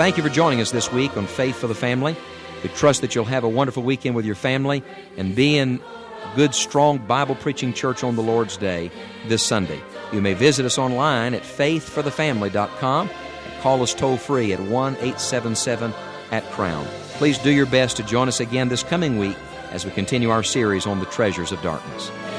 thank you for joining us this week on Faith for the Family. We trust that you'll have a wonderful weekend with your family and be in a good, strong, Bible-preaching church on the Lord's Day this Sunday. You may visit us online at faithforthefamily.com and call us toll-free at 1-877-AT-CROWN. Please do your best to join us again this coming week as we continue our series on the treasures of darkness.